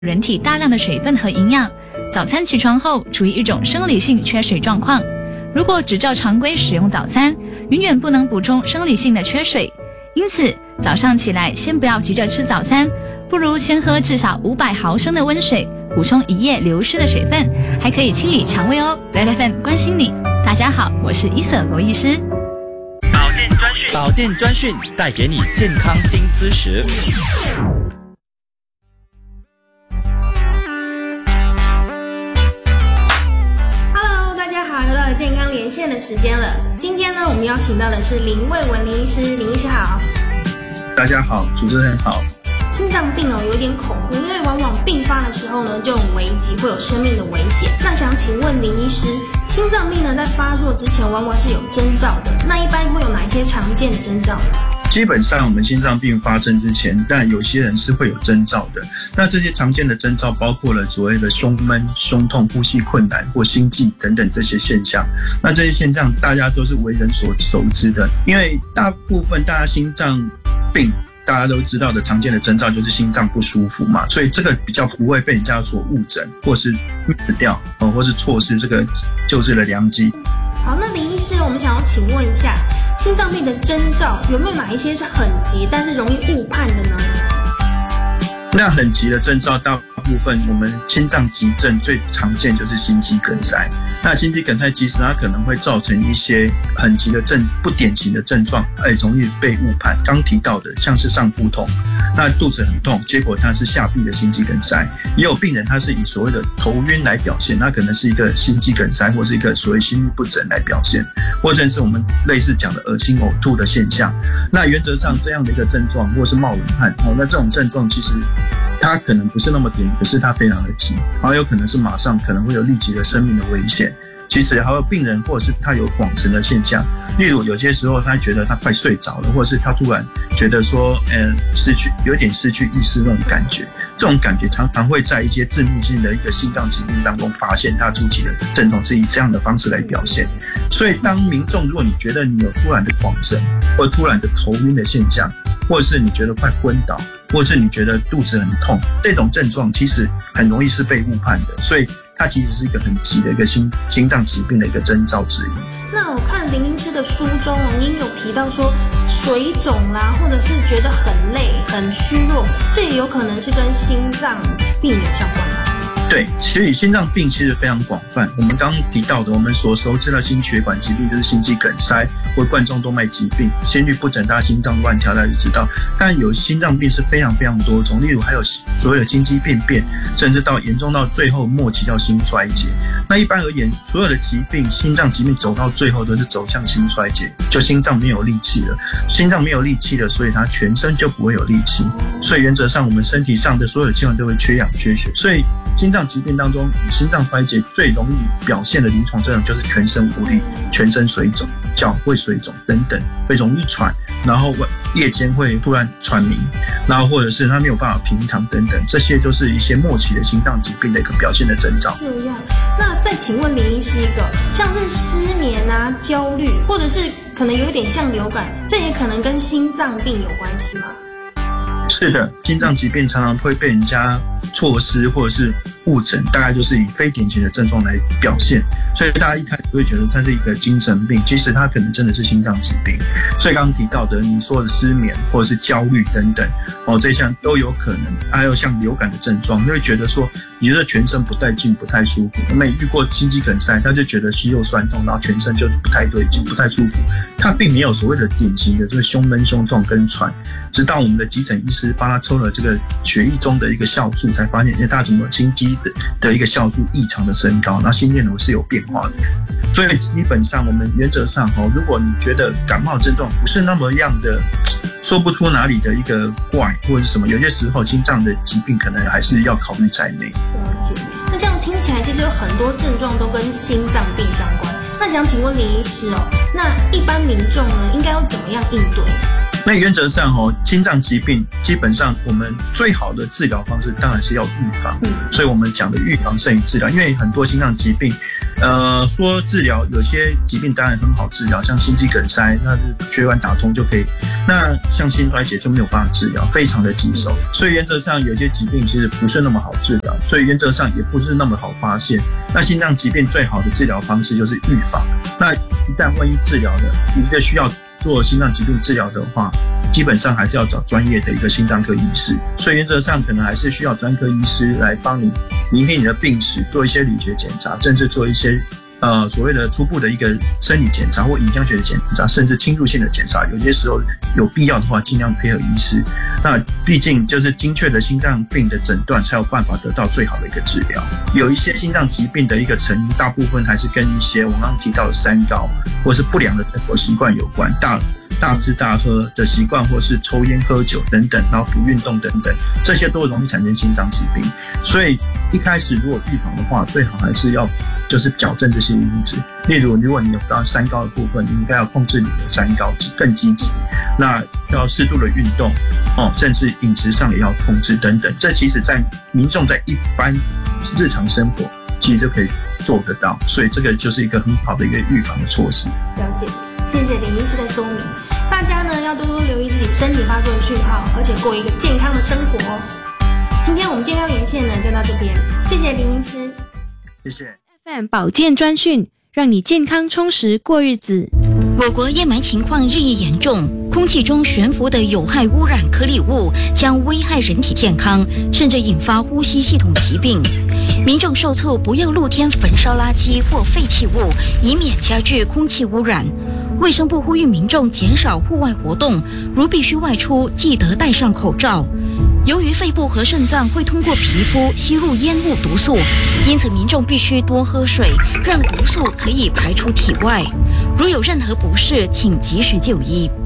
人体大量的水分和营养，早餐起床后处于一种生理性缺水状况。如果只照常规使用早餐，永远不能补充生理性的缺水。因此，早上起来先不要急着吃早餐，不如先喝至少500毫升的温水，补充一夜流失的水分，还可以清理肠胃哦。LFM 关心你，大家好，我是伊瑟罗医师。 保健专讯带给你健康新知识。 健康连线的时间了。今天呢，我们邀请到的是林卫文林医师，林医师好。 大家好，主持人好。 心脏病有点恐怖，因为往往并发的时候呢，就很危急，会有生命的危险。那想请问林医师，心脏病呢在发作之前往往是有征兆的，那一般会有哪一些常见的征兆呢？ 基本上我们心脏病发生之前，但有些人是会有征兆的。那这些常见的征兆包括了所谓的胸闷、胸痛、呼吸困难或心悸等等这些现象。那这些现象大家都是为人所熟知的，因为大部分大家心脏病大家都知道的常见的征兆就是心脏不舒服嘛，所以这个比较不会被人家所误诊或是 miss 掉，或是错失这个救治的良机。 好，那林医师，我们想要请问一下，心脏病的征兆有没有哪一些是很急但是容易误判的呢？ 那很急的症状，大部分我们心脏急症最常见就是心肌梗塞。那心肌梗塞其实它可能会造成一些很急的不典型的症状，容易被误判。刚提到的像是上腹痛，那肚子很痛，结果它是下臂的心肌梗塞。也有病人他是以所谓的头晕来表现，那可能是一个心肌梗塞或是一个所谓心律不整来表现，或者是我们类似讲的恶心呕吐的现象。那原则上这样的一个症状或是冒冷汗，那这种症状其实它可能不是那么典型，可是它非常的急，然后有可能是马上可能会有立即的生命的危险。其实还有病人或者是他有恍神的现象，例如有些时候他觉得他快睡着了，或者是他突然觉得说有点失去意识那种感觉，这种感觉常常会在一些致命性的一个心脏疾病当中发现，他初期的症状是以这样的方式来表现。所以当民众如果你觉得你有突然的恍神或突然的头晕的现象，或者是你觉得快昏倒，或者是你觉得肚子很痛，这种症状其实很容易是被误判的，所以它其实是一个很急的一个心脏疾病的一个征兆之一。 那我看林医师的书中您有提到说水肿啦，或者是觉得很累、很虚弱，这也有可能是跟心脏病有相关的。 对，其实心脏病其实非常广泛。我们刚刚提到的，我们所熟知的心血管疾病就是心肌梗塞或冠状动脉疾病，心律不整，大家心脏乱跳，大家就知道。但有心脏病是非常非常多种，例如还有所谓的心肌病变，甚至到严重到最后末期叫心衰竭。那一般而言，所有的疾病，心脏疾病走到最后都是走向心衰竭，就心脏没有力气了。心脏没有力气了，所以它全身就不会有力气。所以原则上，我们身体上的所有的器官都会缺氧缺血，所以心脏疾病当中，心脏衰竭最容易表现的临床症状就是全身无力、全身水肿、脚会水肿等等，会容易喘，然后夜间会突然喘鸣，然后或者是他没有办法平躺等等，这些都是一些末期的心脏疾病的一个表现的征兆。 这样，那再请问林医师一个，像是失眠啊、焦虑，或者是可能有一点像流感，这也可能跟心脏病有关系吗？ 是的，心脏疾病常常会被人家错失或者是误诊，大概就是以非典型的症状来表现，所以大家一开始会觉得它是一个精神病，其实它可能真的是心脏疾病。所以刚刚提到的你说的失眠或者是焦虑等等，这项都有可能。还有像流感的症状，你会觉得说你觉得全身不带劲、不太舒服。我们也遇过心肌梗塞，他就觉得肌肉酸痛，然后全身就不太对劲、不太舒服。他并没有所谓的典型的就是胸闷、胸痛跟喘，直到我们的急诊医师帮他抽了这个血液中的一个酵素，才发现他怎么心肌的一个酵素异常的升高，然后心电图是有变化的。所以基本上我们原则上如果你觉得感冒症状不是那么样的说不出哪里的一个怪或者什么，有些时候心脏的疾病可能还是要考虑在内。 了解。那这样听起来其实有很多症状都跟心脏病相关，那想请问林医师那一般民众呢应该要怎么样应对？ 那原则上心脏疾病基本上我们最好的治疗方式当然是要预防，所以我们讲的预防胜于治疗，因为很多心脏疾病说治疗有些疾病当然很好治疗，像心肌梗塞，那是血管打通就可以。那像心衰竭就没有办法治疗，非常的棘手。所以原则上有些疾病其实不是那么好治疗，所以原则上也不是那么好发现。那心脏疾病最好的治疗方式就是预防。那一旦万一治疗了，一个需要做心脏疾病治疗的话，基本上还是要找专业的一个心脏科医师，所以原则上可能还是需要专科医师来帮你聆听你的病史，做一些理学检查，甚至做一些所谓的初步的一个生理检查或影像学的检查，甚至侵入性的检查。有些时候有必要的话，尽量配合医师。那毕竟就是精确的心脏病的诊断，才有办法得到最好的一个治疗。有一些心脏疾病的一个成因，大部分还是跟一些我刚刚提到的三高或是不良的生活习惯有关，大吃大喝的习惯，或是抽烟喝酒等等，然后不运动等等，这些都容易产生心脏疾病。所以一开始如果预防的话，最好还是要就是矫正这些因子。例如，如果你有到三高的部分，你应该要控制你的三高，更积极。那要适度的运动，甚至饮食上也要控制等等。这其实在民众在一般日常生活，其实就可以做得到。所以这个就是一个很好的一个预防的措施。 了解，谢谢林医师的说明。大家呢要多多留意自己身体发作的讯号，而且过一个健康的生活。今天我们健康连线呢就到这边，谢谢林医师， 谢谢。 FM 保健专讯，让你健康充实过日子。 我国烟霾情况日益严重，空气中悬浮的有害污染颗粒物将危害人体健康，甚至引发呼吸系统疾病。民众受促不要露天焚烧垃圾或废弃物，以免加剧空气污染。卫生部呼吁民众减少户外活动，如必须外出，记得戴上口罩。由于肺部和肾脏会通过皮肤吸入烟雾毒素，因此民众必须多喝水，让毒素可以排出体外。如有任何不适，请及时就医。